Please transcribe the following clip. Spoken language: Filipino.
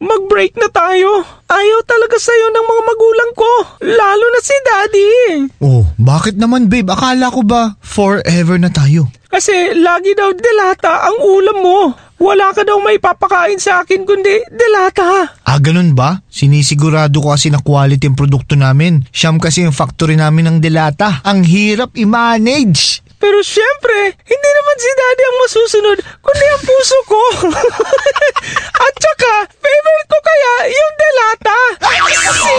mag-break na tayo. Ayaw talaga sa'yo ng mga magulang ko, lalo na si Daddy. Oh, bakit naman babe? Akala ko ba forever na tayo? Kasi lagi daw delata ang ulam mo. Wala ka daw may papakain sa akin kundi delata. Ganun ba? Sinisigurado ko kasi na quality ang produkto namin. Siyam kasi yung factory namin ng delata. Ang hirap i-manage. Pero syempre, hindi naman si Daddy ang masusunod, kundi ang puso ko. At saka, favorite ko kaya yung delata.